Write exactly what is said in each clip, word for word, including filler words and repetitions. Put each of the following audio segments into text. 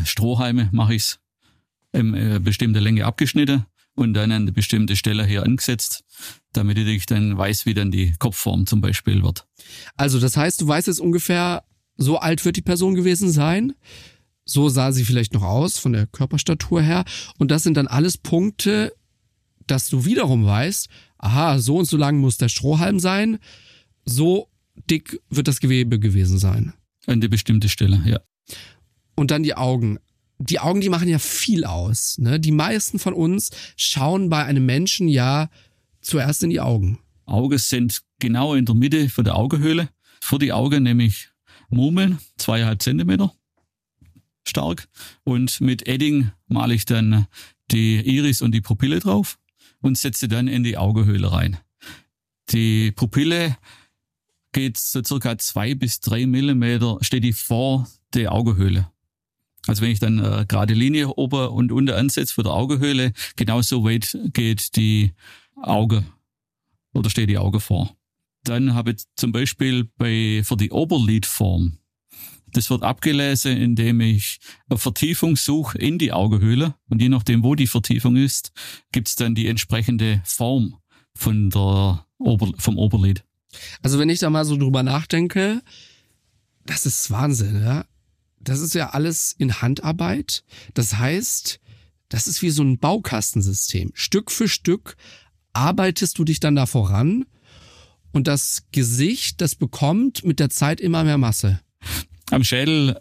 Strohhalme mache ich es in eine bestimmte Länge abgeschnitten und dann an eine bestimmte Stelle hier angesetzt, damit ich dann weiß, wie dann die Kopfform zum Beispiel wird. Also das heißt, du weißt jetzt ungefähr, so alt wird die Person gewesen sein, so sah sie vielleicht noch aus von der Körperstatur her und das sind dann alles Punkte, dass du wiederum weißt, aha, so und so lang muss der Strohhalm sein, so dick wird das Gewebe gewesen sein. An eine bestimmte Stelle, ja. Und dann die Augen. Die Augen, die machen ja viel aus. Ne? Die meisten von uns schauen bei einem Menschen ja zuerst in die Augen. Augen sind genau in der Mitte von der Augenhöhle. Für die Augen nämlich Murmeln, zweieinhalb Zentimeter stark. Und mit Edding male ich dann die Iris und die Pupille drauf und setze dann in die Augenhöhle rein. Die Pupille geht so circa zwei bis drei Millimeter, steht die vor der Augenhöhle. Also wenn ich dann eine gerade Linie oben und unten ansetze für die Augenhöhle, genauso weit geht die Auge oder steht die Auge vor. Dann habe ich zum Beispiel bei für die Oberlidform, das wird abgelesen, indem ich eine Vertiefung suche in die Augenhöhle und je nachdem, wo die Vertiefung ist, gibt es dann die entsprechende Form von der Ober, vom Oberlid. Also wenn ich da mal so drüber nachdenke, das ist Wahnsinn, ja. Das ist ja alles in Handarbeit. Das heißt, das ist wie so ein Baukastensystem. Stück für Stück arbeitest du dich dann da voran und das Gesicht, das bekommt mit der Zeit immer mehr Masse. Am Schädel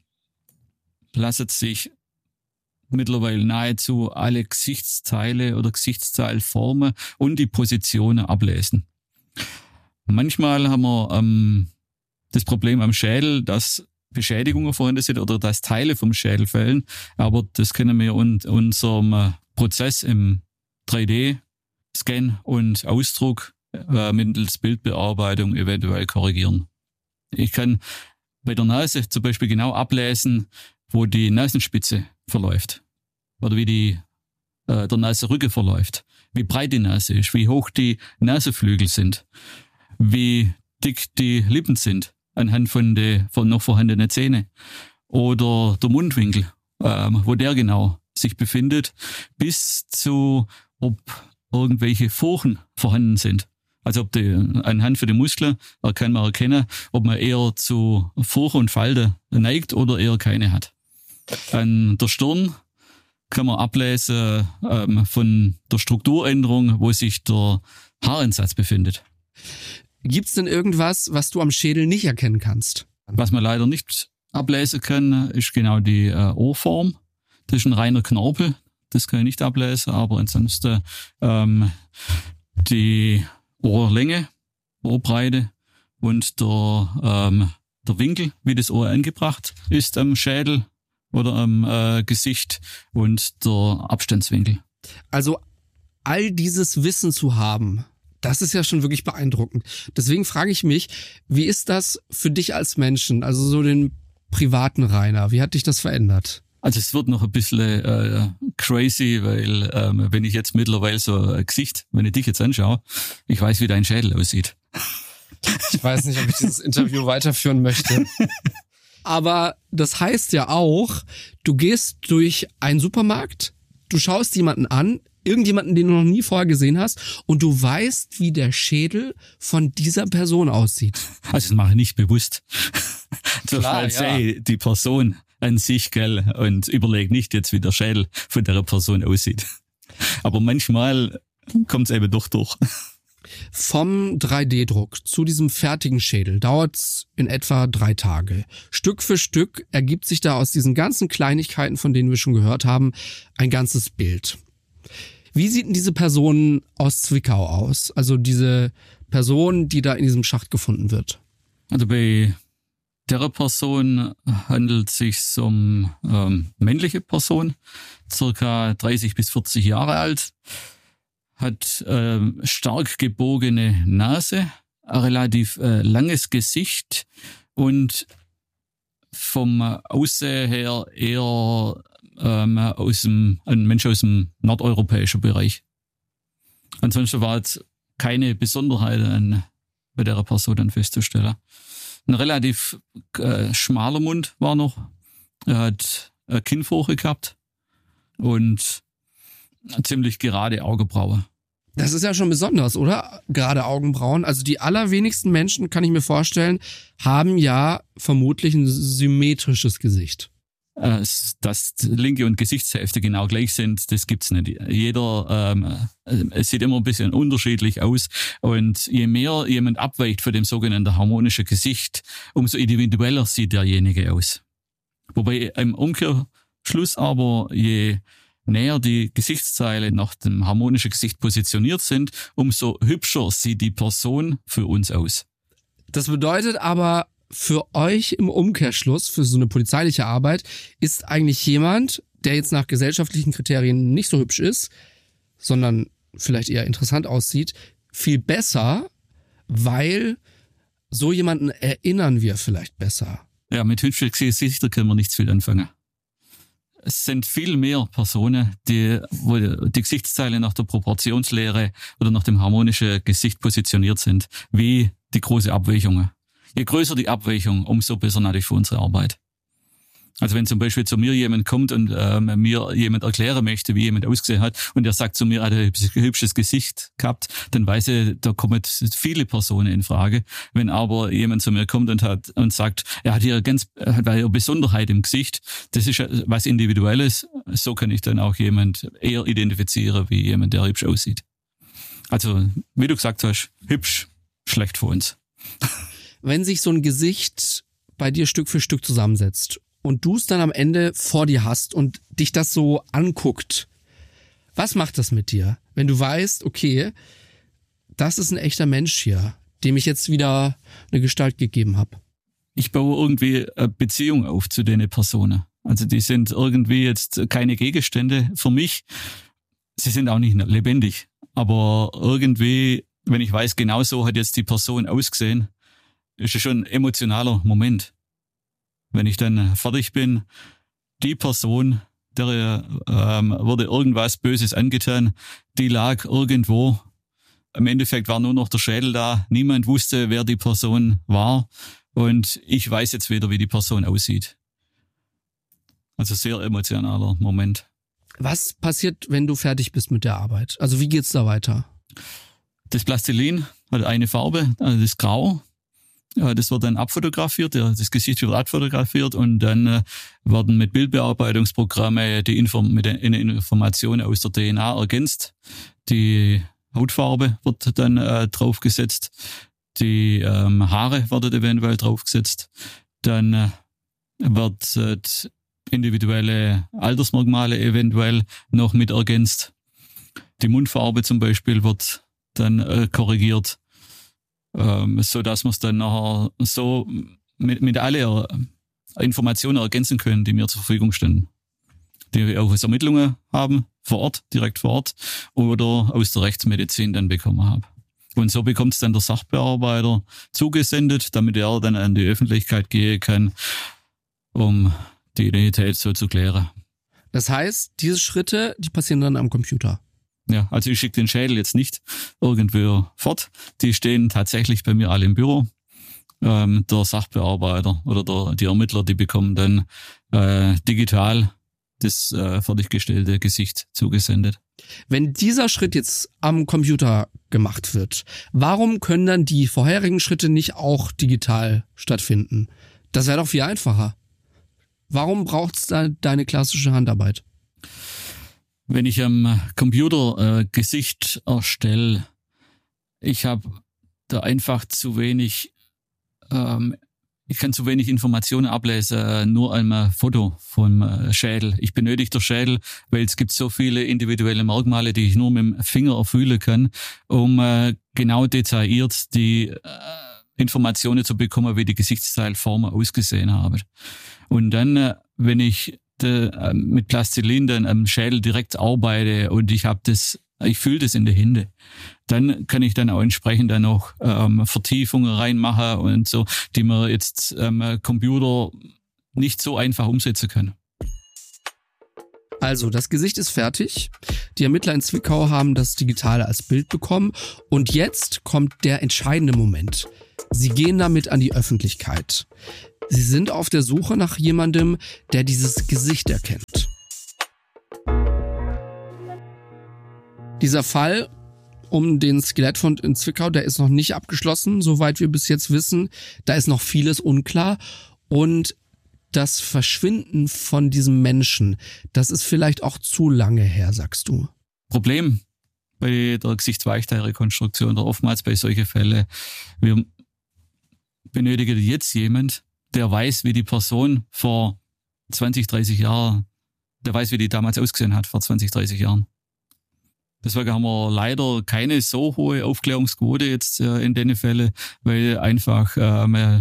lassen sich mittlerweile nahezu alle Gesichtsteile oder Gesichtsteilformen und die Positionen ablesen. Manchmal haben wir ähm, das Problem am Schädel, dass Beschädigungen vorhanden sind oder dass Teile vom Schädel fällen, aber das können wir in unserem Prozess im drei D-Scan und Ausdruck äh, mittels Bildbearbeitung eventuell korrigieren. Ich kann bei der Nase zum Beispiel genau ablesen, wo die Nasenspitze verläuft oder wie die äh, der Nasenrücken verläuft, wie breit die Nase ist, wie hoch die Nasenflügel sind, wie dick die Lippen sind anhand von den von noch vorhandenen Zähnen oder der Mundwinkel, ähm, wo der genau sich befindet, bis zu, ob irgendwelche Furchen vorhanden sind. Also ob die, anhand von den Muskeln kann man erkennen, ob man eher zu Furchen und Falten neigt oder eher keine hat. An der Stirn kann man ablesen ähm, von der Strukturänderung, wo sich der Haaransatz befindet. Gibt's denn irgendwas, was du am Schädel nicht erkennen kannst? Was man leider nicht ablesen kann, ist genau die äh, Ohrform. Das ist ein reiner Knorpel, das kann ich nicht ablesen, aber ansonsten ähm, die Ohrlänge, Ohrbreite und der, ähm, der Winkel, wie das Ohr angebracht ist am Schädel oder am äh, Gesicht und der Abstandswinkel. Also all dieses Wissen zu haben, das ist ja schon wirklich beeindruckend. Deswegen frage ich mich, wie ist das für dich als Menschen, also so den privaten Rainer, wie hat dich das verändert? Also es wird noch ein bisschen äh, crazy, weil ähm, wenn ich jetzt mittlerweile so ein Gesicht, wenn ich dich jetzt anschaue, ich weiß, wie dein Schädel aussieht. Ich weiß nicht, ob ich dieses Interview weiterführen möchte. Aber das heißt ja auch, du gehst durch einen Supermarkt, du schaust jemanden an, irgendjemanden, den du noch nie vorher gesehen hast und du weißt, wie der Schädel von dieser Person aussieht. Also das mache ich nicht bewusst. Klar, ja. ja. Die Person an sich, gell, und überlege nicht jetzt, wie der Schädel von der Person aussieht. Aber manchmal kommt es eben doch durch. Vom drei D Druck zu diesem fertigen Schädel dauert's in etwa drei Tage. Stück für Stück ergibt sich da aus diesen ganzen Kleinigkeiten, von denen wir schon gehört haben, ein ganzes Bild. Wie sieht denn diese Person aus Zwickau aus? Also diese Person, die da in diesem Schacht gefunden wird. Also bei der Person handelt es sich um ähm, männliche Person, circa dreißig bis vierzig Jahre alt, hat ähm, stark gebogene Nase, ein relativ äh, langes Gesicht und vom Aussehen her eher ähm, aus dem, ein Mensch aus dem nordeuropäischen Bereich. Ansonsten war jetzt keine Besonderheit an, bei der Person dann festzustellen. Ein relativ äh, schmaler Mund war noch. Er hat eine Kinnfurche gehabt und eine ziemlich gerade Augenbraue. Das ist ja schon besonders, oder? Gerade Augenbrauen. Also die allerwenigsten Menschen, kann ich mir vorstellen, haben ja vermutlich ein symmetrisches Gesicht. Dass die linke und Gesichtshälfte genau gleich sind, das gibt's nicht. Jeder, ähm, es sieht immer ein bisschen unterschiedlich aus. Und je mehr jemand abweicht von dem sogenannten harmonischen Gesicht, umso individueller sieht derjenige aus. Wobei im Umkehrschluss aber, je näher die Gesichtsteile nach dem harmonischen Gesicht positioniert sind, umso hübscher sieht die Person für uns aus. Das bedeutet aber, für euch im Umkehrschluss, für so eine polizeiliche Arbeit, ist eigentlich jemand, der jetzt nach gesellschaftlichen Kriterien nicht so hübsch ist, sondern vielleicht eher interessant aussieht, viel besser, weil so jemanden erinnern wir vielleicht besser. Ja, mit hübschen Gesichtern können wir nichts viel anfangen. Es sind viel mehr Personen, die, wo die Gesichtsteile nach der Proportionslehre oder nach dem harmonischen Gesicht positioniert sind, wie die große Abweichungen. Je größer die Abweichung, umso besser natürlich für unsere Arbeit. Also wenn zum Beispiel zu mir jemand kommt und ähm, mir jemand erklären möchte, wie jemand ausgesehen hat und er sagt zu mir, er hat ein hübsches Gesicht gehabt, dann weiß ich, da kommen viele Personen in Frage. Wenn aber jemand zu mir kommt und hat und sagt, er hat hier ganz hat eine Besonderheit im Gesicht, das ist was Individuelles, so kann ich dann auch jemand eher identifizieren, wie jemand, der hübsch aussieht. Also, wie du gesagt hast, hübsch, schlecht für uns. Wenn sich so ein Gesicht bei dir Stück für Stück zusammensetzt und du es dann am Ende vor dir hast und dich das so anguckt, was macht das mit dir? Wenn du weißt, okay, das ist ein echter Mensch hier, dem ich jetzt wieder eine Gestalt gegeben habe. Ich baue irgendwie eine Beziehung auf zu den Personen. Also die sind irgendwie jetzt keine Gegenstände für mich. Sie sind auch nicht lebendig. Aber irgendwie, wenn ich weiß, genau so hat jetzt die Person ausgesehen, ist es schon ein emotionaler Moment. Wenn ich dann fertig bin, die Person, der ähm, wurde irgendwas Böses angetan, die lag irgendwo. Im Endeffekt war nur noch der Schädel da. Niemand wusste, wer die Person war. Und ich weiß jetzt wieder, wie die Person aussieht. Also sehr emotionaler Moment. Was passiert, wenn du fertig bist mit der Arbeit? Also wie geht's da weiter? Das Plastilin hat eine Farbe, also das Grau. Das wird dann abfotografiert, das Gesicht wird abfotografiert und dann werden mit Bildbearbeitungsprogramme die Inform- mit den Informationen aus der D N A ergänzt. Die Hautfarbe wird dann äh, draufgesetzt, die ähm, Haare werden eventuell draufgesetzt. Dann äh, wird äh, individuelle Altersmerkmale eventuell noch mit ergänzt. Die Mundfarbe zum Beispiel wird dann äh, korrigiert. Ähm, so dass wir es dann nachher so mit, mit alle Informationen ergänzen können, die mir zur Verfügung stehen. Die wir auch aus Ermittlungen haben, vor Ort, direkt vor Ort, oder aus der Rechtsmedizin dann bekommen haben. Und so bekommt es dann der Sachbearbeiter zugesendet, damit er dann an die Öffentlichkeit gehen kann, um die Identität so zu klären. Das heißt, diese Schritte, die passieren dann am Computer? Ja, also ich schicke den Schädel jetzt nicht irgendwo fort. Die stehen tatsächlich bei mir alle im Büro. Ähm, der Sachbearbeiter oder der, die Ermittler, die bekommen dann äh, digital das äh, fertiggestellte Gesicht zugesendet. Wenn dieser Schritt jetzt am Computer gemacht wird, warum können dann die vorherigen Schritte nicht auch digital stattfinden? Das wäre doch viel einfacher. Warum braucht's da deine klassische Handarbeit? Wenn ich am Computer äh, Gesicht erstelle, ich habe da einfach zu wenig, ähm, ich kann zu wenig Informationen ablesen, äh, nur ein Foto vom äh, Schädel. Ich benötige den Schädel, weil es gibt so viele individuelle Merkmale, die ich nur mit dem Finger erfüllen kann, um äh, genau detailliert die äh, Informationen zu bekommen, wie die Gesichtsteilformen ausgesehen haben. Und dann, äh, wenn ich De, äh, mit Plastilin dann am Schädel direkt arbeite und ich habe das, ich fühle das in die Hände, dann kann ich dann auch entsprechend dann noch ähm, Vertiefungen reinmachen und so, die man jetzt am ähm, Computer nicht so einfach umsetzen kann. Also, das Gesicht ist fertig. Die Ermittler in Zwickau haben das Digitale als Bild bekommen und jetzt kommt der entscheidende Moment. Sie gehen damit an die Öffentlichkeit. Sie sind auf der Suche nach jemandem, der dieses Gesicht erkennt. Dieser Fall um den Skelettfund in Zwickau, der ist noch nicht abgeschlossen, soweit wir bis jetzt wissen. Da ist noch vieles unklar. Und das Verschwinden von diesem Menschen, das ist vielleicht auch zu lange her, sagst du. Problem bei der Gesichtsweichteilrekonstruktion oder oftmals bei solchen Fällen, wir benötigen jetzt jemand, der weiß, wie die Person vor zwanzig, dreißig Jahren, der weiß, wie die damals ausgesehen hat vor zwanzig, dreißig Jahren. Deswegen haben wir leider keine so hohe Aufklärungsquote jetzt äh, in den Fällen, weil einfach äh, wir,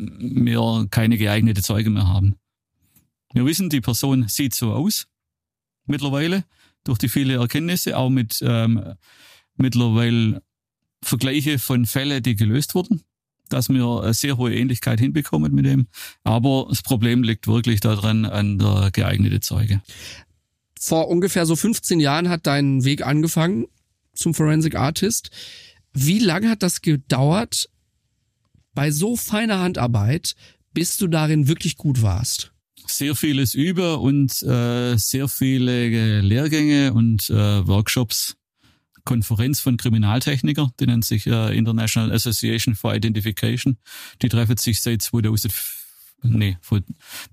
wir keine geeignete Zeuge mehr haben. Wir wissen, die Person sieht so aus mittlerweile durch die vielen Erkenntnisse, auch mit ähm, mittlerweile Vergleiche von Fällen, die gelöst wurden, dass wir eine sehr hohe Ähnlichkeit hinbekommen mit dem. Aber das Problem liegt wirklich daran an der geeigneten Zeuge. Vor ungefähr so fünfzehn Jahren hat dein Weg angefangen zum Forensic Artist. Wie lange hat das gedauert bei so feiner Handarbeit, bis du darin wirklich gut warst? Sehr vieles über und äh, sehr viele Lehrgänge und äh, Workshops. Konferenz von Kriminaltechniker, die nennt sich äh, International Association for Identification. Die treffen sich seit zweitausend, nee, von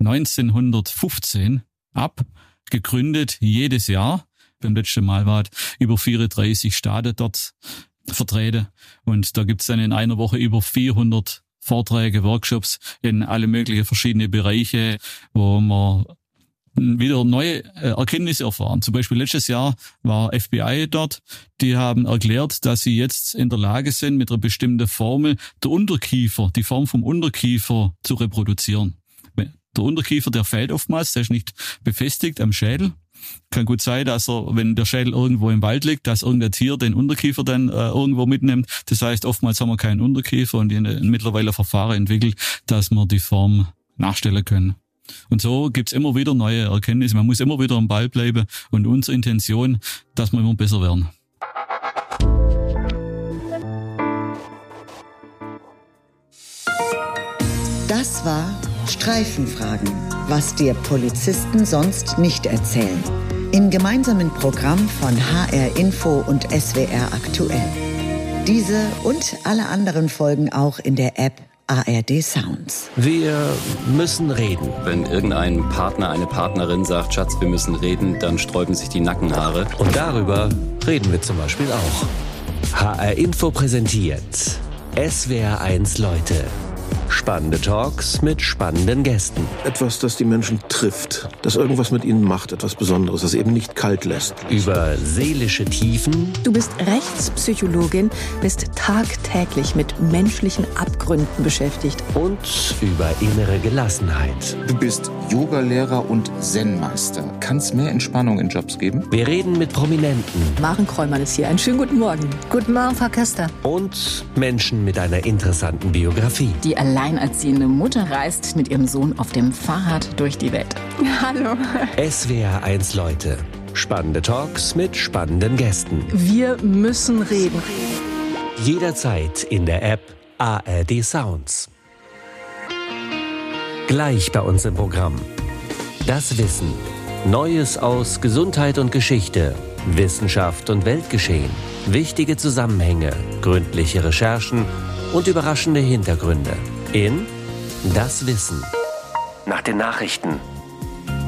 neunzehnhundertfünfzehn ab. Gegründet jedes Jahr. Beim letzten Mal war über vierunddreißig Staaten dort vertreten. Und da gibt's dann in einer Woche über vierhundert Vorträge, Workshops in alle möglichen verschiedene Bereiche, wo man wieder neue Erkenntnisse erfahren. Zum Beispiel letztes Jahr war F B I dort. Die haben erklärt, dass sie jetzt in der Lage sind, mit einer bestimmten Formel der Unterkiefer, die Form vom Unterkiefer zu reproduzieren. Der Unterkiefer, der fällt oftmals, der ist nicht befestigt am Schädel. Kann gut sein, dass er, wenn der Schädel irgendwo im Wald liegt, dass irgendein Tier den Unterkiefer dann äh, irgendwo mitnimmt. Das heißt, oftmals haben wir keinen Unterkiefer und die haben mittlerweile Verfahren entwickelt, dass wir die Form nachstellen können. Und so gibt's immer wieder neue Erkenntnisse. Man muss immer wieder am Ball bleiben und unsere Intention, dass wir immer besser werden. Das war Streifenfragen, was dir Polizisten sonst nicht erzählen. Im gemeinsamen Programm von H R Info und S W R Aktuell. Diese und alle anderen Folgen auch in der App A R D Sounds. Wir müssen reden. Wenn irgendein Partner, eine Partnerin sagt, Schatz, wir müssen reden, dann sträuben sich die Nackenhaare. Und darüber reden wir zum Beispiel auch. H R Info präsentiert S W R eins Leute. Spannende Talks mit spannenden Gästen. Etwas, das die Menschen trifft, das irgendwas mit ihnen macht, etwas Besonderes, das eben nicht kalt lässt. Über seelische Tiefen. Du bist Rechtspsychologin, bist tagtäglich mit menschlichen Abgründen beschäftigt. Und über innere Gelassenheit. Du bist Yogalehrer und Zen-Meister. Kann es mehr Entspannung in Jobs geben? Wir reden mit Prominenten. Maren Kräumann ist hier. Einen schönen guten Morgen. Guten Morgen, Frau Köster. Und Menschen mit einer interessanten Biografie. Die alleinerziehende Mutter reist mit ihrem Sohn auf dem Fahrrad durch die Welt. Hallo. S W R eins Leute. Spannende Talks mit spannenden Gästen. Wir müssen reden. Jederzeit in der App A R D Sounds. Gleich bei uns im Programm. Das Wissen. Neues aus Gesundheit und Geschichte, Wissenschaft und Weltgeschehen. Wichtige Zusammenhänge, gründliche Recherchen und überraschende Hintergründe in Das Wissen. Nach den Nachrichten.